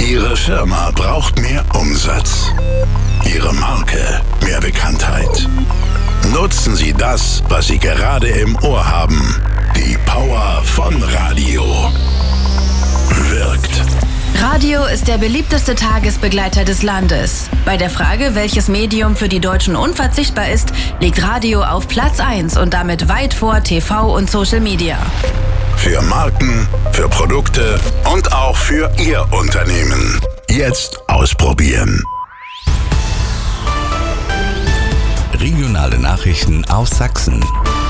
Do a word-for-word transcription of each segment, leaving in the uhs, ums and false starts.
Ihre Firma braucht mehr Umsatz. Ihre Marke mehr Bekanntheit. Nutzen Sie das, was Sie gerade im Ohr haben. Die Power von Radio. Wirkt. Radio ist der beliebteste Tagesbegleiter des Landes. Bei der Frage, welches Medium für die Deutschen unverzichtbar ist, liegt Radio auf Platz eins und damit weit vor T V und Social Media. Für Marken, für Produkte und auch für Ihr Unternehmen. Jetzt ausprobieren. Regionale Nachrichten aus Sachsen.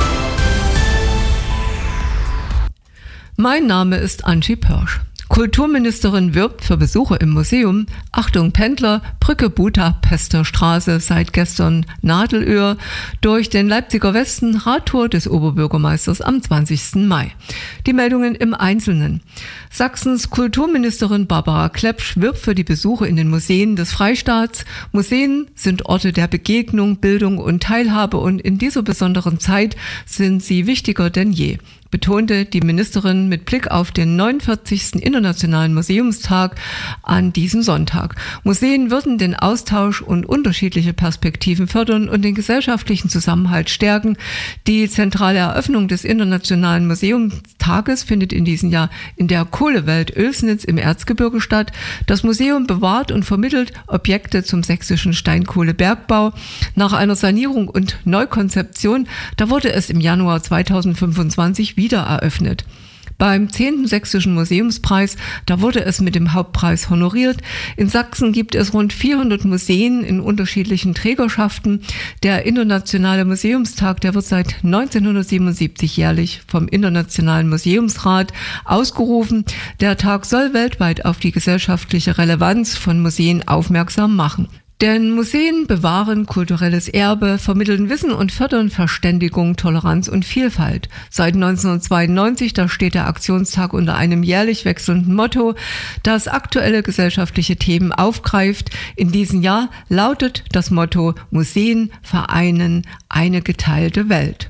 Mein Name ist Angie Pörsch. Kulturministerin wirbt für Besucher im Museum. Achtung Pendler, Brücke Budapester Straße seit gestern Nadelöhr. Durch den Leipziger Westen, Radtour des Oberbürgermeisters am zwanzigsten Mai. Die Meldungen im Einzelnen. Sachsens Kulturministerin Barbara Klepsch wirbt für die Besuche in den Museen des Freistaats. Museen sind Orte der Begegnung, Bildung und Teilhabe und in dieser besonderen Zeit sind sie wichtiger denn je, betonte die Ministerin mit Blick auf den neunundvierzigsten Internationalen Museumstag an diesem Sonntag. Museen würden den Austausch und unterschiedliche Perspektiven fördern und den gesellschaftlichen Zusammenhalt stärken. Die zentrale Eröffnung des Internationalen Museumstages findet in diesem Jahr in der Kohlewelt Oelsnitz im Erzgebirge statt. Das Museum bewahrt und vermittelt Objekte zum sächsischen Steinkohlebergbau. Nach einer Sanierung und Neukonzeption, da wurde es im Januar zweitausendfünfundzwanzig wieder eröffnet. Beim zehnten Sächsischen Museumspreis, da wurde es mit dem Hauptpreis honoriert. In Sachsen gibt es rund vierhundert Museen in unterschiedlichen Trägerschaften. Der Internationale Museumstag, der wird seit neunzehnhundertsiebenundsiebzig jährlich vom Internationalen Museumsrat ausgerufen. Der Tag soll weltweit auf die gesellschaftliche Relevanz von Museen aufmerksam machen. Denn Museen bewahren kulturelles Erbe, vermitteln Wissen und fördern Verständigung, Toleranz und Vielfalt. Seit neunzehnhundertzweiundneunzig, da steht der Aktionstag unter einem jährlich wechselnden Motto, das aktuelle gesellschaftliche Themen aufgreift. In diesem Jahr lautet das Motto Museen vereinen eine geteilte Welt.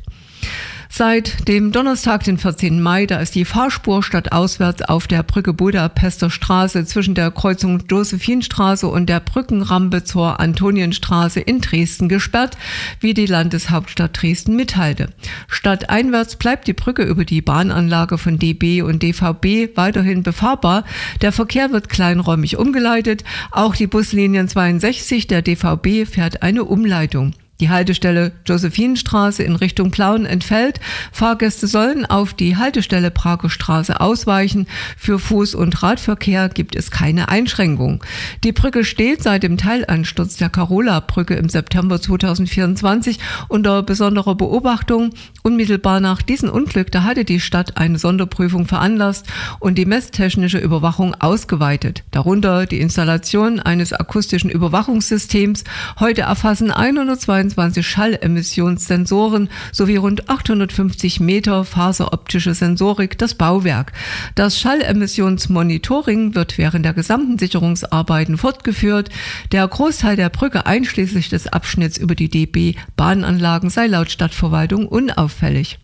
Seit dem Donnerstag, den vierzehnten Mai, da ist die Fahrspur stadtauswärts auf der Brücke Budapester Straße zwischen der Kreuzung Josephinstraße und der Brückenrampe zur Antonienstraße in Dresden gesperrt, wie die Landeshauptstadt Dresden mitteilte. Stadteinwärts bleibt die Brücke über die Bahnanlage von D B und D V B weiterhin befahrbar. Der Verkehr wird kleinräumig umgeleitet. Auch die Buslinien zweiundsechzig der D V B fährt eine Umleitung. Die Haltestelle Josephinstraße in Richtung Plauen entfällt. Fahrgäste sollen auf die Haltestelle Prager Straße ausweichen. Für Fuß- und Radverkehr gibt es keine Einschränkung. Die Brücke steht seit dem Teilansturz der Karola-Brücke im September zweitausendvierundzwanzig unter besonderer Beobachtung. Unmittelbar nach diesem Unglück, da hatte die Stadt eine Sonderprüfung veranlasst und die messtechnische Überwachung ausgeweitet. Darunter die Installation eines akustischen Überwachungssystems. Heute erfassen hundertzweiundzwanzig Schallemissionssensoren sowie rund achthundertfünfzig Meter faseroptische Sensorik das Bauwerk. Das Schallemissionsmonitoring wird während der gesamten Sicherungsarbeiten fortgeführt. Der Großteil der Brücke einschließlich des Abschnitts über die D B-Bahnanlagen sei laut Stadtverwaltung unauffällig.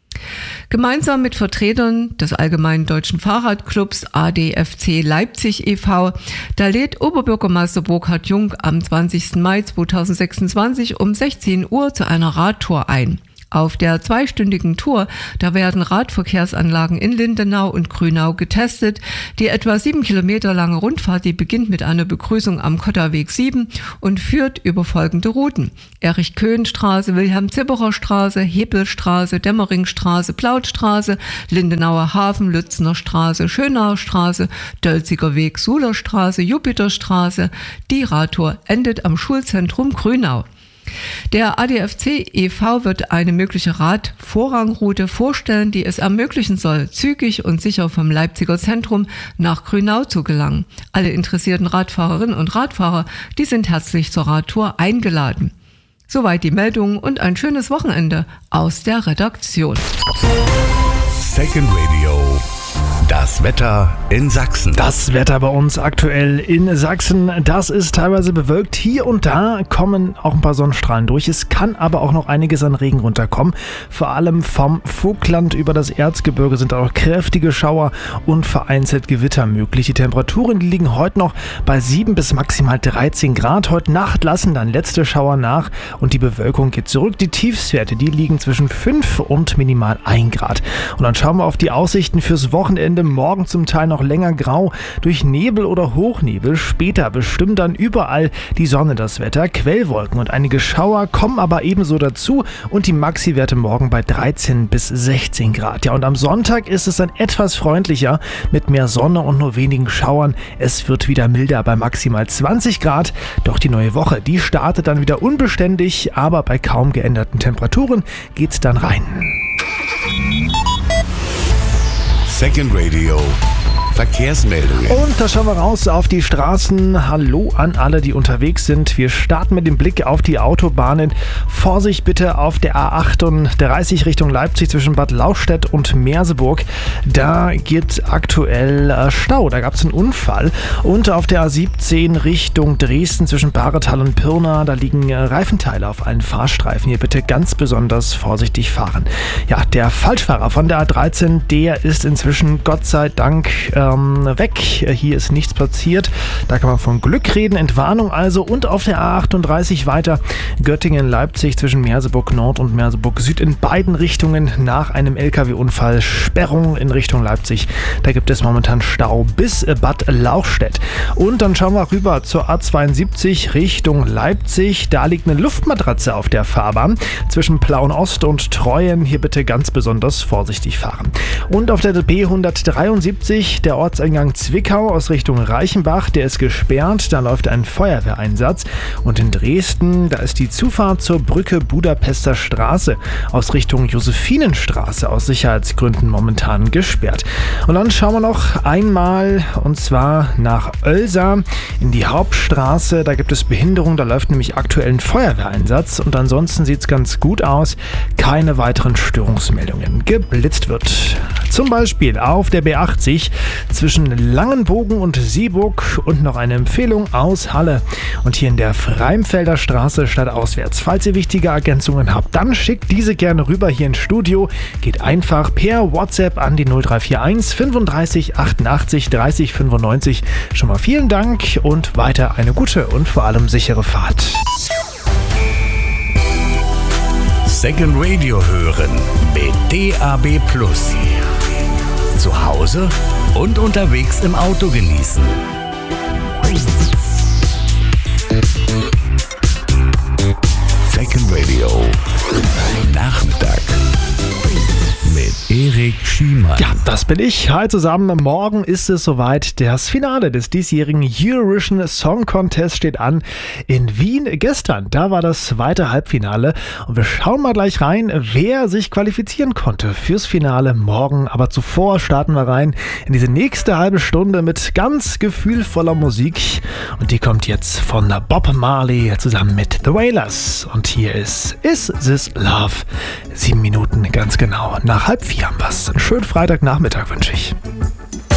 Gemeinsam mit Vertretern des Allgemeinen Deutschen Fahrradclubs A D F C Leipzig e V, da lädt Oberbürgermeister Burkhard Jung am zwanzigsten Mai zweitausendsechsundzwanzig um sechzehn Uhr zu einer Radtour ein. Auf der zweistündigen Tour, da werden Radverkehrsanlagen in Lindenau und Grünau getestet. Die etwa sieben Kilometer lange Rundfahrt, die beginnt mit einer Begrüßung am Kotterweg sieben und führt über folgende Routen: Erich-Köhn-Straße, Wilhelm-Zibberer-Straße, Hebelstraße, Dämmeringstraße, Plautstraße, Lindenauer Hafen, Lützner Straße, Schönauer Straße, Dölziger Weg, Suhler Straße, Jupiterstraße. Die Radtour endet am Schulzentrum Grünau. Der A D F C e V wird eine mögliche Radvorrangroute vorstellen, die es ermöglichen soll, zügig und sicher vom Leipziger Zentrum nach Grünau zu gelangen. Alle interessierten Radfahrerinnen und Radfahrer, die sind herzlich zur Radtour eingeladen. Soweit die Meldung und ein schönes Wochenende aus der Redaktion. Second Radio Das Wetter in Sachsen. Das Wetter bei uns aktuell in Sachsen, das ist teilweise bewölkt. Hier und da kommen auch ein paar Sonnenstrahlen durch. Es kann aber auch noch einiges an Regen runterkommen. Vor allem vom Vogtland über das Erzgebirge sind auch kräftige Schauer und vereinzelt Gewitter möglich. Die Temperaturen die liegen heute noch bei sieben bis maximal dreizehn Grad. Heute Nacht lassen dann letzte Schauer nach und die Bewölkung geht zurück. Die Tiefstwerte, die liegen zwischen fünf und minimal ein Grad. Und dann schauen wir auf die Aussichten fürs Wochenende. Morgen zum Teil noch länger grau durch Nebel oder Hochnebel. Später bestimmt dann überall die Sonne das Wetter. Quellwolken und einige Schauer kommen aber ebenso dazu und die Maxi-Werte morgen bei dreizehn bis sechzehn Grad. Ja, und am Sonntag ist es dann etwas freundlicher mit mehr Sonne und nur wenigen Schauern. Es wird wieder milder bei maximal zwanzig Grad. Doch die neue Woche, die startet dann wieder unbeständig, aber bei kaum geänderten Temperaturen geht's dann rein. Second Radio Verkehrsmeldungen. Und da schauen wir raus auf die Straßen. Hallo an alle, die unterwegs sind. Wir starten mit dem Blick auf die Autobahnen. Vorsicht bitte auf der A achtunddreißig Richtung Leipzig zwischen Bad Lauchstädt und Merseburg. Da gibt aktuell äh, Stau. Da gab es einen Unfall. Und auf der A siebzehn Richtung Dresden zwischen Bahretal und Pirna. Da liegen äh, Reifenteile auf allen Fahrstreifen. Hier bitte ganz besonders vorsichtig fahren. Ja, der Falschfahrer von der A dreizehn, der ist inzwischen Gott sei Dank äh, weg. Hier ist nichts passiert. Da kann man von Glück reden. Entwarnung also. Und auf der A achtunddreißig weiter Göttingen-Leipzig zwischen Merseburg Nord und Merseburg Süd in beiden Richtungen nach einem L K W-Unfall. Sperrung in Richtung Leipzig. Da gibt es momentan Stau bis Bad Lauchstädt. Und dann schauen wir rüber zur A zweiundsiebzig Richtung Leipzig. Da liegt eine Luftmatratze auf der Fahrbahn zwischen Plauen-Ost und Treuen. Hier bitte ganz besonders vorsichtig fahren. Und auf der B hundertdreiundsiebzig der Ortseingang Zwickau aus Richtung Reichenbach, der ist gesperrt, da läuft ein Feuerwehreinsatz. Und in Dresden, da ist die Zufahrt zur Brücke Budapester Straße aus Richtung Josephinenstraße aus Sicherheitsgründen momentan gesperrt. Und dann schauen wir noch einmal, und zwar nach Oelsa in die Hauptstraße, da gibt es Behinderung, da läuft nämlich aktuell ein Feuerwehreinsatz und ansonsten sieht es ganz gut aus, keine weiteren Störungsmeldungen. Geblitzt wird zum Beispiel auf der B achtzig zwischen Langenbogen und Sieburg und noch eine Empfehlung aus Halle und hier in der Freimfelder Straße stadtauswärts. Falls ihr wichtige Ergänzungen habt, dann schickt diese gerne rüber hier ins Studio. Geht einfach per WhatsApp an die null drei vier eins fünfunddreißig achtundachtzig dreißig fünfundneunzig. Schon mal vielen Dank und weiter eine gute und vor allem sichere Fahrt. Second Radio hören mit D A B Plus. Zu Hause und unterwegs im Auto genießen. Second Radio Nachmittag mit Erik Schiemann. Ja, das bin ich. Hi zusammen. Morgen ist es soweit. Das Finale des diesjährigen Eurovision Song Contest steht an in Wien. Gestern, da war das zweite Halbfinale. Und wir schauen mal gleich rein, wer sich qualifizieren konnte fürs Finale morgen. Aber zuvor starten wir rein in diese nächste halbe Stunde mit ganz gefühlvoller Musik. Und die kommt jetzt von Bob Marley zusammen mit The Wailers. Und hier ist Is This Love? Sieben Minuten ganz genau nach halb vier haben wir's. Einen schönen Freitagnachmittag wünsche ich.